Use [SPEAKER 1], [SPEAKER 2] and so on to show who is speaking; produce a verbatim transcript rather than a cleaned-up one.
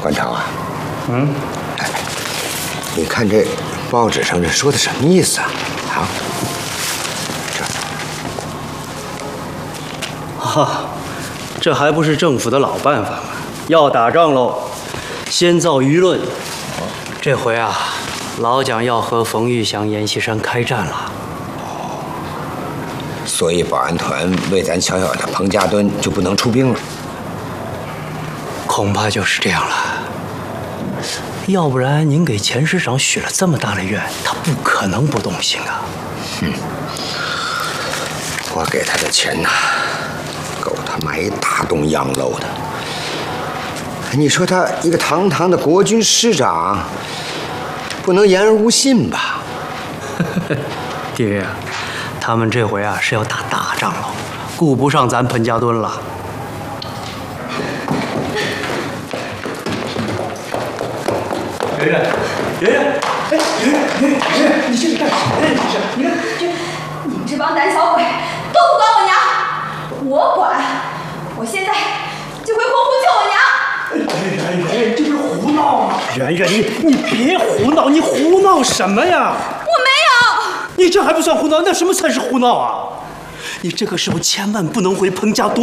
[SPEAKER 1] 关长啊，
[SPEAKER 2] 嗯，
[SPEAKER 1] 哎，你看这报纸上这说的什么意思啊？啊，
[SPEAKER 2] 这，哈，这还不是政府的老办法吗？要打仗喽，先造舆论。这回啊，老蒋要和冯玉祥、阎锡山开战了。
[SPEAKER 1] 所以保安团为咱小小的彭家墩就不能出兵了。
[SPEAKER 2] 恐怕就是这样了。要不然您给钱师长许了这么大的愿，他不可能不动心啊。
[SPEAKER 1] 嗯，我给他的钱呐，够他买一大栋洋楼的。你说他一个堂堂的国军师长，不能言而无信吧？
[SPEAKER 2] 爹，他们这回啊是要打大仗了，顾不上咱彭家墩了。圆圆，圆圆，哎，圆圆，圆圆，圆圆，你这是干什么呀？这是，你看这，
[SPEAKER 3] 你们这帮胆小鬼都不管我娘，我管！我现在就回洪湖救我娘。
[SPEAKER 2] 圆圆，圆圆，这不是胡闹吗？圆圆，你你别胡闹，你胡闹什么呀？
[SPEAKER 3] 我没有。
[SPEAKER 2] 你这还不算胡闹，那什么才是胡闹啊？你这个时候千万不能回彭家墩。